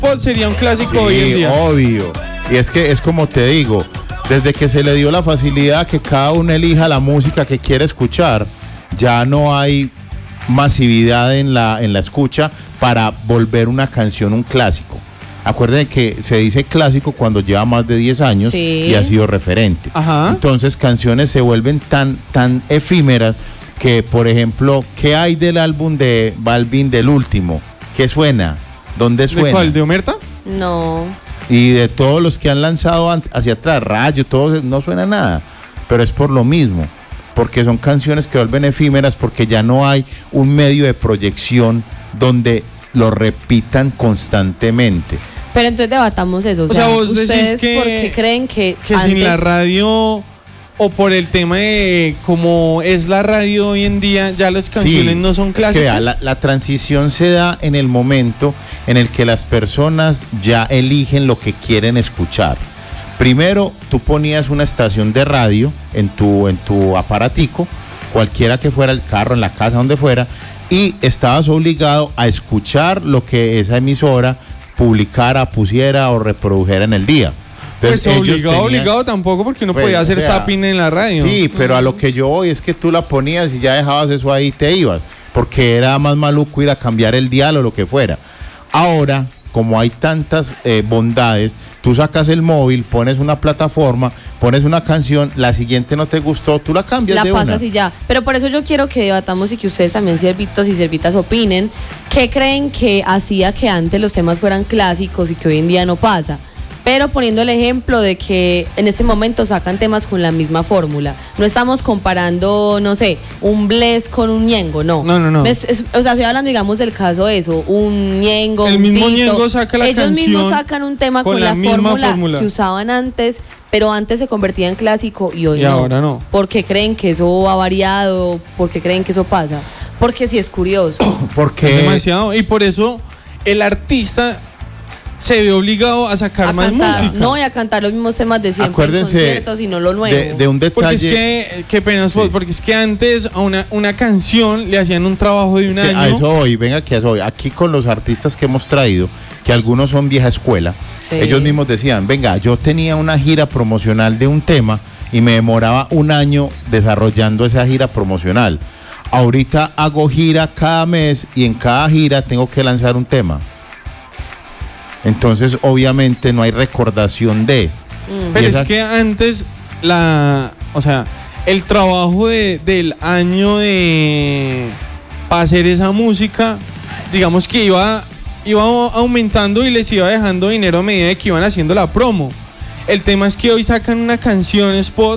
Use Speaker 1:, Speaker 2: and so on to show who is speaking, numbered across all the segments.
Speaker 1: Spot sería un clásico
Speaker 2: Sí,
Speaker 1: hoy en día.
Speaker 2: obvio. Y es que es como te digo, desde que se le dio la facilidad que cada uno elija la música que quiere escuchar, ya no hay masividad en la escucha para volver una canción un clásico. Acuérdense que se dice clásico cuando lleva más de 10 años
Speaker 3: Sí.
Speaker 2: y ha sido referente.
Speaker 1: Ajá.
Speaker 2: Entonces canciones se vuelven tan efímeras que, por ejemplo, ¿qué hay del álbum de Balvin del último? ¿Qué suena? ¿Dónde
Speaker 1: ¿De
Speaker 2: suena?
Speaker 1: cuál? ¿De Omerta?
Speaker 3: No.
Speaker 2: Y de todos los que han lanzado hacia atrás, Rayo, todo, no suena nada. Pero es por lo mismo, porque son canciones que vuelven efímeras, porque ya no hay un medio de proyección donde lo repitan constantemente.
Speaker 3: Pero entonces debatamos eso. O sea,
Speaker 1: vos decís
Speaker 3: ¿ustedes
Speaker 1: que,
Speaker 3: por qué creen que
Speaker 1: sin la
Speaker 3: antes-
Speaker 1: radio o por el tema de cómo es la radio hoy en día, ya las canciones no son
Speaker 2: es que
Speaker 1: clásicas?
Speaker 2: vea, la transición se da en el momento en el que las personas ya eligen lo que quieren escuchar. Primero, tú ponías una estación de radio en tu aparatico, cualquiera que fuera el carro, en la casa, donde fuera, y estabas obligado a escuchar lo que esa emisora publicara, pusiera o reprodujera en el día.
Speaker 1: Pues
Speaker 2: ellos
Speaker 1: obligado
Speaker 2: tenían-
Speaker 1: tampoco, porque uno
Speaker 2: Pues,
Speaker 1: podía hacer
Speaker 2: o sea,
Speaker 1: zapping en la radio.
Speaker 2: Sí, pero a lo que yo voy es que tú la ponías y ya dejabas eso ahí y te ibas, porque era más maluco ir a cambiar el dial o lo que fuera. Ahora, como hay tantas bondades, tú sacas el móvil, pones una plataforma, pones una canción, la siguiente no te gustó, tú la cambias
Speaker 3: la
Speaker 2: de
Speaker 3: pasas
Speaker 2: una.
Speaker 3: y ya. Pero por eso yo quiero que debatamos y que ustedes también, siervitos y servitas, opinen. ¿Qué creen que hacía que antes los temas fueran clásicos y que hoy en día no pasa? Pero poniendo el ejemplo de que en este momento sacan temas con la misma fórmula. No estamos comparando, no sé, un Bless con un Ñengo, no.
Speaker 1: No.
Speaker 3: O sea, estoy hablando, digamos, del caso de eso. Un Ñengo,
Speaker 1: El
Speaker 3: un
Speaker 1: mismo
Speaker 3: Tito.
Speaker 1: Ñengo saca la
Speaker 3: Ellos mismos
Speaker 1: canción
Speaker 3: sacan un tema
Speaker 1: con
Speaker 3: con
Speaker 1: la
Speaker 3: la
Speaker 1: misma
Speaker 3: fórmula
Speaker 1: fórmula.
Speaker 3: que usaban antes, pero antes se convertía en clásico y hoy
Speaker 1: Y
Speaker 3: no.
Speaker 1: ahora no.
Speaker 3: ¿Por qué creen que eso ha variado? ¿Por qué creen que eso pasa? Porque sí es curioso.
Speaker 1: Es
Speaker 2: Porque
Speaker 1: demasiado. Y por eso el artista se ve obligado a sacar
Speaker 3: A
Speaker 1: más
Speaker 3: cantar,
Speaker 1: música.
Speaker 3: no, y a cantar los mismos temas de siempre
Speaker 2: acuérdense
Speaker 3: en conciertos y no lo nuevo.
Speaker 2: de un
Speaker 1: Porque es
Speaker 2: detalle.
Speaker 1: que, qué pena,
Speaker 2: Sí.
Speaker 1: porque es que antes a una canción le hacían un trabajo de un
Speaker 2: Es que
Speaker 1: año.
Speaker 2: a eso voy, venga que a eso voy. Aquí con los artistas que hemos traído, que algunos son vieja escuela,
Speaker 3: Sí.
Speaker 2: ellos mismos decían, venga, yo tenía una gira promocional de un tema y me demoraba un año desarrollando esa gira promocional. Ahorita hago gira cada mes y en cada gira tengo que lanzar un tema. Entonces, obviamente, no hay recordación de.
Speaker 1: Pero
Speaker 2: Y
Speaker 1: es
Speaker 2: esa-
Speaker 1: que antes el trabajo del año para hacer esa música, digamos que iba aumentando y les iba dejando dinero a medida que iban haciendo la promo. El tema es que hoy sacan una canción spot,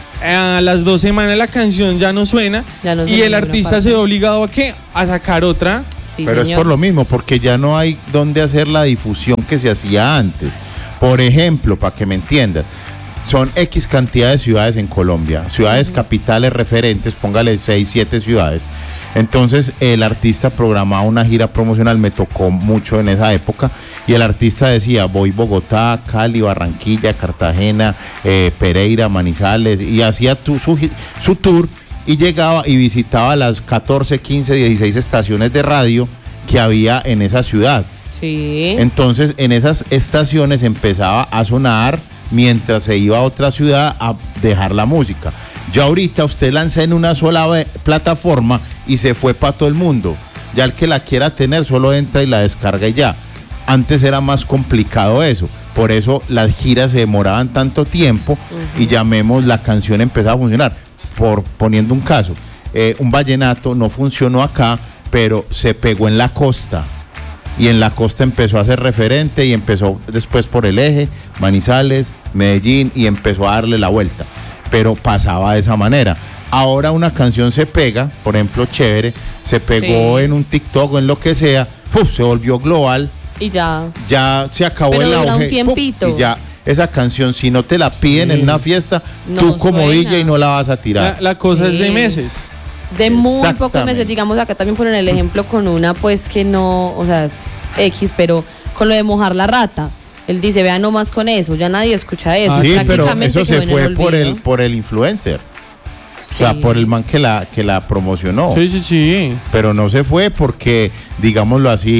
Speaker 1: a las 2 semanas la canción ya no suena,
Speaker 3: Ya no
Speaker 1: y
Speaker 3: suena
Speaker 1: el
Speaker 3: ninguna
Speaker 1: artista
Speaker 3: parte.
Speaker 1: se ve obligado a ¿qué? A sacar otra.
Speaker 3: Sí,
Speaker 2: Pero
Speaker 3: señor.
Speaker 2: es por lo mismo, porque ya no hay dónde hacer la difusión que se hacía antes. Por ejemplo, para que me entiendan, son X cantidad de ciudades en Colombia, ciudades capitales referentes, póngale 6, 7 ciudades. Entonces el artista programaba una gira promocional, me tocó mucho en esa época, y el artista decía, voy Bogotá, Cali, Barranquilla, Cartagena, Pereira, Manizales, y hacía su tour, y llegaba y visitaba las 14, 15, 16 estaciones de radio que había en esa ciudad.
Speaker 3: Sí.
Speaker 2: Entonces en esas estaciones empezaba a sonar mientras se iba a otra ciudad a dejar la música. Ya ahorita usted lanza en una sola plataforma y se fue para todo el mundo. Ya el que la quiera tener solo entra y la descarga y ya. Antes era más complicado eso. Por eso las giras se demoraban tanto tiempo y llamemos la canción empezaba a funcionar. Poniendo un caso, un vallenato no funcionó acá, pero se pegó en la costa. Y en la costa empezó a ser referente y empezó después por el eje, Manizales, Medellín, y empezó a darle la vuelta. Pero pasaba de esa manera. Ahora una canción se pega, por ejemplo, Chévere, se pegó
Speaker 3: Sí.
Speaker 2: en un TikTok o en lo que sea, se volvió global,
Speaker 3: Y ya.
Speaker 2: ya se acabó
Speaker 3: Pero
Speaker 2: el
Speaker 3: dura
Speaker 2: auge.
Speaker 3: un tiempito.
Speaker 2: Y ya esa canción, si no te la piden
Speaker 1: Sí.
Speaker 2: en una fiesta,
Speaker 3: No
Speaker 2: tú como
Speaker 3: suena.
Speaker 2: DJ no la vas a tirar.
Speaker 1: La cosa es de
Speaker 3: Sí.
Speaker 1: meses.
Speaker 3: De muy pocos
Speaker 2: Exactamente.
Speaker 3: meses, digamos, acá también ponen el ejemplo con una, pues que no, o sea, es X, pero con lo de mojar la rata. Él dice, vean nomás con eso, ya nadie escucha eso.
Speaker 2: Sí, pero
Speaker 3: Prácticamente
Speaker 2: eso se
Speaker 3: quedó en
Speaker 2: fue por
Speaker 3: olvido.
Speaker 2: por el influencer. O sea,
Speaker 3: Sí.
Speaker 2: por el man que la promocionó.
Speaker 1: Sí.
Speaker 2: Pero no se fue porque, digámoslo así,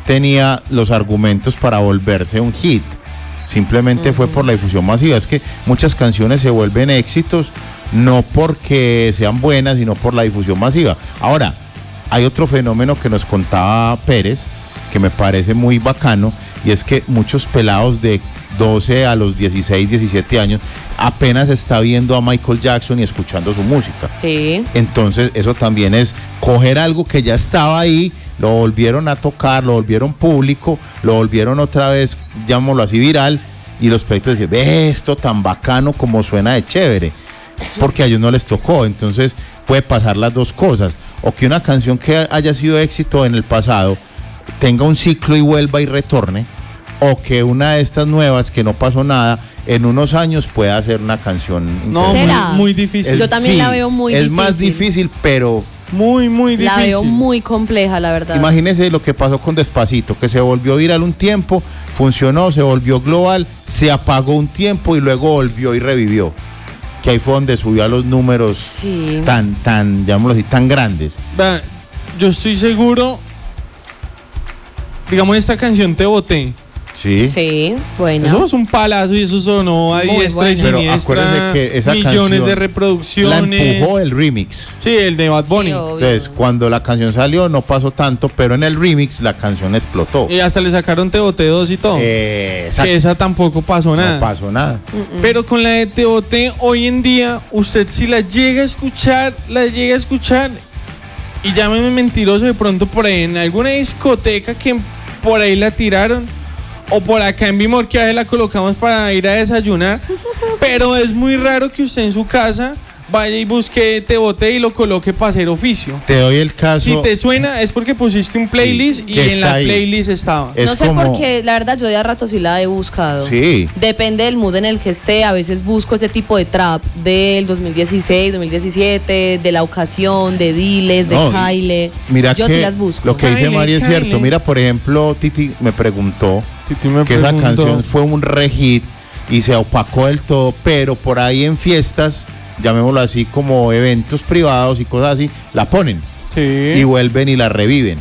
Speaker 2: tenía los argumentos para volverse un hit. Simplemente fue por la difusión masiva. Es que muchas canciones se vuelven éxitos no porque sean buenas, sino por la difusión masiva. Ahora, hay otro fenómeno que nos contaba Pérez, que me parece muy bacano, y es que muchos pelados de 12 a los 16, 17 años apenas está viendo a Michael Jackson y escuchando su música.
Speaker 3: Sí.
Speaker 2: Entonces eso también es coger algo que ya estaba ahí, lo volvieron a tocar, lo volvieron público, lo volvieron otra vez, llamémoslo así, viral, y los proyectos decían, ve esto tan bacano como suena de chévere, porque a ellos no les tocó. Entonces puede pasar las dos cosas, o que una canción que haya sido éxito en el pasado tenga un ciclo y vuelva y retorne, o que una de estas nuevas que no pasó nada en unos años pueda ser una canción.
Speaker 1: No,
Speaker 3: ¿Será?
Speaker 1: muy difícil.
Speaker 3: Yo también la veo muy difícil.
Speaker 2: Es más difícil, pero
Speaker 1: Muy difícil.
Speaker 3: La veo muy compleja, la verdad.
Speaker 2: imagínese lo que pasó con Despacito, que se volvió viral un tiempo, funcionó, se volvió global, se apagó un tiempo y luego volvió y revivió. Que ahí fue donde subió a los números
Speaker 3: Sí.
Speaker 2: tan, llamémoslo así, tan grandes.
Speaker 1: Vea, yo estoy seguro, digamos, esta canción Te Boté.
Speaker 2: Sí.
Speaker 3: Sí, bueno.
Speaker 1: Eso es un palazo y eso sonó a
Speaker 3: Muy
Speaker 1: diestra y
Speaker 3: bueno.
Speaker 2: Pero
Speaker 1: siniestra,
Speaker 2: acuérdense que esa
Speaker 1: millones
Speaker 2: canción
Speaker 1: de reproducciones.
Speaker 2: La empujó el remix.
Speaker 1: Sí, el de Bad Bunny.
Speaker 3: Sí, obvio.
Speaker 2: Entonces, cuando la canción salió no pasó tanto, pero en el remix la canción explotó.
Speaker 1: Y hasta le sacaron Te Boté 2 y todo.
Speaker 2: Exacto.
Speaker 1: Que esa tampoco pasó nada.
Speaker 2: No pasó nada.
Speaker 1: Pero con la de Te Boté, hoy en día, usted si la llega a escuchar, y llámeme mentiroso de pronto por ahí en alguna discoteca que por ahí la tiraron, o por acá en Bimorquiaje la colocamos para ir a desayunar, pero es muy raro que usted en su casa vaya y busque Te Boté y lo coloque para hacer oficio.
Speaker 2: Te doy el caso.
Speaker 1: Si te suena es porque pusiste un playlist y
Speaker 2: que
Speaker 1: en
Speaker 2: está
Speaker 1: la
Speaker 2: ahí.
Speaker 1: playlist estaba.
Speaker 2: Es
Speaker 3: No sé
Speaker 2: como-
Speaker 3: por qué, la verdad yo de a rato sí la he buscado.
Speaker 2: Sí.
Speaker 3: Depende del mood en el que esté, a veces busco ese tipo de trap del 2016, 2017, de la ocasión, de Diles, de
Speaker 2: No,
Speaker 3: Kyle.
Speaker 2: Mira
Speaker 3: Yo
Speaker 2: que
Speaker 3: sí las busco.
Speaker 2: lo que dice
Speaker 1: Kyle,
Speaker 2: María es
Speaker 1: Kyle.
Speaker 2: cierto. Mira, por ejemplo, Titi me preguntó
Speaker 1: Titi me
Speaker 2: que esa
Speaker 1: preguntó.
Speaker 2: canción fue un re-hit y se opacó del todo, pero por ahí en fiestas, llamémoslo así, como eventos privados y cosas así, la ponen
Speaker 1: Sí.
Speaker 2: y vuelven y la reviven,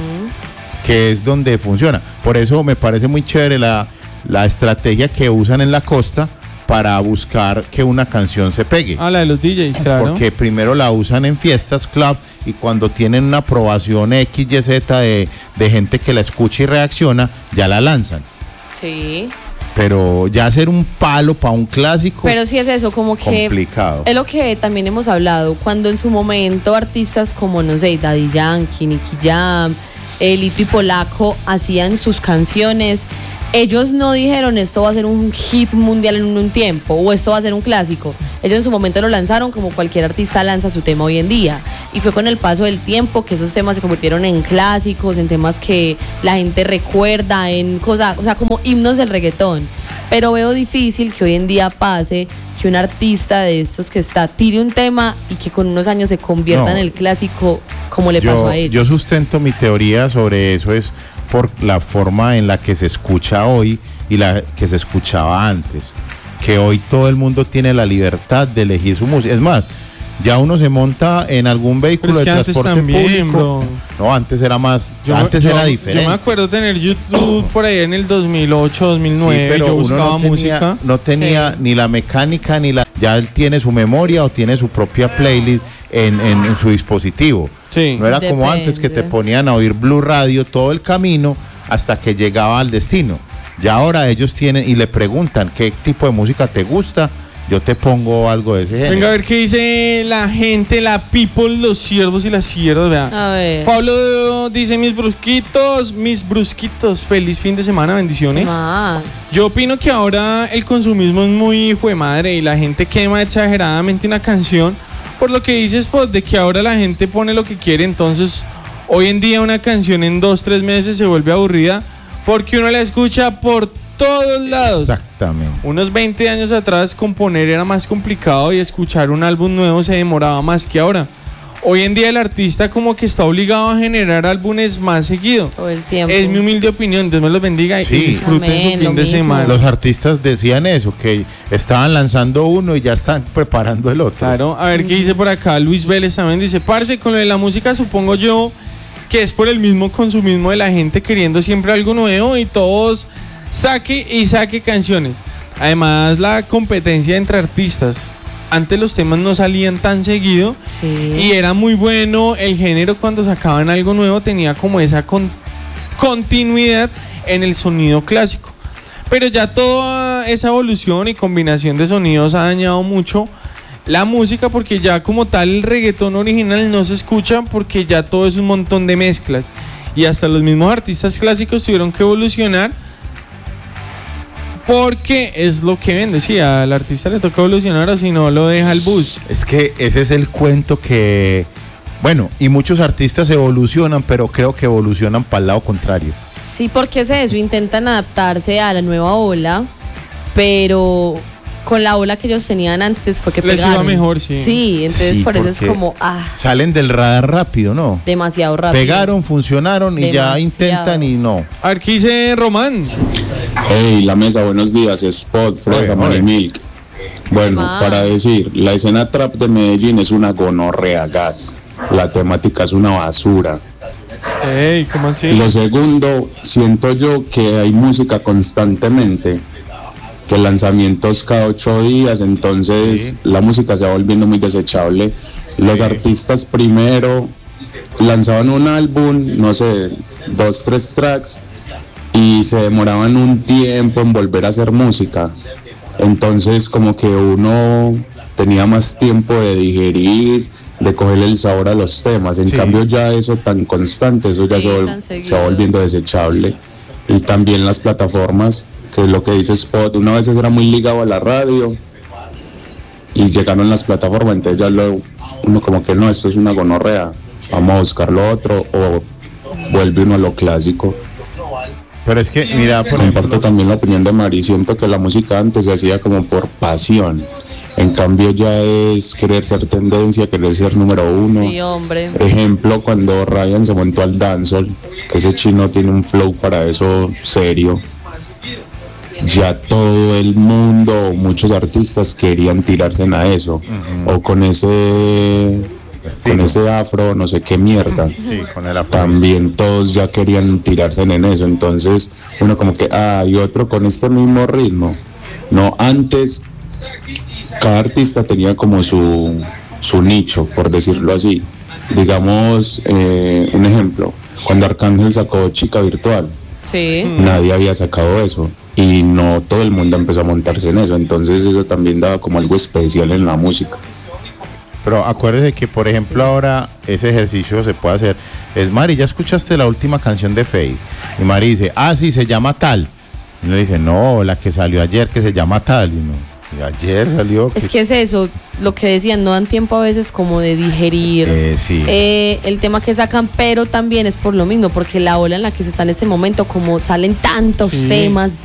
Speaker 2: que es donde funciona. Por eso me parece muy chévere la estrategia que usan en la costa para buscar que una canción se pegue.
Speaker 1: Ah, la de los DJs, claro.
Speaker 2: Porque primero la usan en fiestas, club, y cuando tienen una aprobación X, Y, Z de gente que la escucha y reacciona, ya la lanzan.
Speaker 3: Sí.
Speaker 2: Pero ya hacer un palo para un clásico,
Speaker 3: Pero sí es eso, como que
Speaker 2: complicado.
Speaker 3: es lo que también hemos hablado, cuando en su momento artistas como, no sé, Daddy Yankee, Nicky Jam, Lito y Polaco hacían sus canciones, ellos no dijeron esto va a ser un hit mundial en un tiempo o esto va a ser un clásico. Ellos en su momento lo lanzaron como cualquier artista lanza su tema hoy en día. Y fue con el paso del tiempo que esos temas se convirtieron en clásicos, en temas que la gente recuerda, en cosas, o sea, como himnos del reggaetón. Pero veo difícil que hoy en día pase que un artista de estos que está tire un tema y que con unos años se convierta
Speaker 2: No.
Speaker 3: en el clásico como le pasó a ellos.
Speaker 2: Yo sustento mi teoría sobre eso es por la forma en la que se escucha hoy y la que se escuchaba antes. Que hoy todo el mundo tiene la libertad de elegir su música. Es más, ya uno se monta en algún vehículo
Speaker 1: Pero es
Speaker 2: de
Speaker 1: que antes
Speaker 2: transporte
Speaker 1: también,
Speaker 2: público.
Speaker 1: bro.
Speaker 2: No, antes era más,
Speaker 1: Yo
Speaker 2: era diferente.
Speaker 1: Yo me acuerdo tener YouTube por ahí en el 2008, 2009.
Speaker 2: Sí, pero
Speaker 1: yo
Speaker 2: uno
Speaker 1: buscaba música.
Speaker 2: no tenía
Speaker 3: Sí.
Speaker 2: ni la mecánica ni la. Ya él tiene su memoria o tiene su propia playlist en su dispositivo.
Speaker 1: Sí.
Speaker 2: No era como antes que te
Speaker 3: Depende.
Speaker 2: ponían a oír Blue Radio todo el camino hasta que llegaba al destino. Ya ahora ellos tienen y le preguntan qué tipo de música te gusta. Yo te pongo algo de ese género.
Speaker 1: Venga a ver qué dice la gente, la people, los siervos y las siervas. Vea.
Speaker 3: A ver.
Speaker 1: Pablo dice mis brusquitos, feliz fin de semana, bendiciones.
Speaker 3: Más.
Speaker 1: Yo opino que ahora el consumismo es muy hijo de madre y la gente quema exageradamente una canción por lo que dices, pues, de que ahora la gente pone lo que quiere. Entonces, hoy en día una canción en 2-3 meses se vuelve aburrida porque uno la escucha por todos lados.
Speaker 2: Exactamente.
Speaker 1: Unos 20 años atrás componer era más complicado y escuchar un álbum nuevo se demoraba más que ahora. Hoy en día el artista como que está obligado a generar álbumes más seguido.
Speaker 3: Todo el tiempo.
Speaker 1: Es mi humilde opinión, Dios me los bendiga y
Speaker 2: Sí.
Speaker 1: disfruten
Speaker 3: Amén,
Speaker 1: su
Speaker 3: lo
Speaker 1: fin de
Speaker 3: mismo.
Speaker 1: semana.
Speaker 2: Los artistas decían eso, que estaban lanzando uno y ya están preparando el otro.
Speaker 1: Claro, a ver qué dice por acá Luis Vélez también dice, parce, con lo de la música supongo yo que es por el mismo consumismo de la gente queriendo siempre algo nuevo y todos saque y saque canciones. Además, la competencia entre artistas. Antes los temas no salían tan seguido y era muy bueno el género cuando sacaban algo nuevo, tenía como esa continuidad en el sonido clásico. Pero ya toda esa evolución y combinación de sonidos ha dañado mucho la música, porque ya como tal el reggaetón original no se escucha porque ya todo es un montón de mezclas y hasta los mismos artistas clásicos tuvieron que evolucionar porque es lo que vende. Sí, al artista le toca evolucionar o si no lo deja el bus.
Speaker 2: Es que ese es el cuento que, bueno, y muchos artistas evolucionan, pero creo que evolucionan para el lado contrario.
Speaker 3: Sí, porque es eso, intentan adaptarse a la nueva ola, pero con la ola que ellos tenían antes fue que
Speaker 1: les
Speaker 3: pegaron.
Speaker 1: iba mejor, sí.
Speaker 3: Sí, entonces
Speaker 2: Sí,
Speaker 3: por eso es
Speaker 2: porque
Speaker 3: como,
Speaker 2: salen del radar rápido, ¿no?
Speaker 3: demasiado rápido.
Speaker 2: Pegaron, funcionaron y ya
Speaker 3: Demasiado.
Speaker 2: intentan y no.
Speaker 1: A ver, ¿qué dice Román?
Speaker 4: Hey, la mesa, buenos días, Spot, Fresa,
Speaker 2: Oye.
Speaker 4: Milk. Bueno,
Speaker 3: Ma.
Speaker 4: para decir, la escena trap de Medellín es una gonorrea gas. La temática es una basura.
Speaker 1: Ey, ¿cómo así?
Speaker 4: Lo segundo, siento yo que hay música constantemente, que lanzamientos cada 8 días, entonces la música se va volviendo muy desechable. Los artistas primero lanzaban un álbum, no sé, 2, 3 tracks, y se demoraban un tiempo en volver a hacer música. Entonces como que uno tenía más tiempo de digerir, de cogerle el sabor a los temas. En cambio ya eso tan constante, eso ya
Speaker 3: Sí,
Speaker 4: se
Speaker 3: tan seguido.
Speaker 4: va volviendo desechable. Y también las plataformas, que es lo que dice Spot, una vez era muy ligado a la radio y llegaron las plataformas, entonces ya uno como que no, esto es una gonorrea, vamos a buscar lo otro, o vuelve uno a lo clásico.
Speaker 2: Pero es que, mira, por
Speaker 4: Comparto
Speaker 2: ejemplo,
Speaker 4: también la opinión de Mari, siento que la música antes se hacía como por pasión, en cambio ya es querer ser tendencia, querer ser número uno.
Speaker 3: Sí, hombre.
Speaker 4: Ejemplo, cuando Ryan se montó al dancehall, que ese chino tiene un flow para eso serio, ya todo el mundo, muchos artistas querían tirarse a eso, o con ese afro, no sé qué mierda.
Speaker 2: sí, con el apoyo.
Speaker 4: También todos ya querían tirarse en eso, entonces uno como que, y otro con este mismo ritmo. No, antes cada artista tenía como su nicho, por decirlo así. Digamos, un ejemplo, cuando Arcángel sacó Chica Virtual,
Speaker 3: Sí.
Speaker 4: nadie había sacado eso y no todo el mundo empezó a montarse en eso, entonces eso también daba como algo especial en la música.
Speaker 2: Pero acuérdese que, por ejemplo, ahora ese ejercicio se puede hacer. Es, Mari, ¿ya escuchaste la última canción de Feid? Y Mari dice, sí, se llama tal. Y uno le dice, no, la que salió ayer que se llama tal. Y uno, "Y ayer salió.
Speaker 3: Es que es eso, lo que decían, no dan tiempo a veces como de digerir
Speaker 2: Sí.
Speaker 3: el tema que sacan, pero también es por lo mismo, porque la ola en la que se está en este momento, como salen tantos
Speaker 1: Sí.
Speaker 3: temas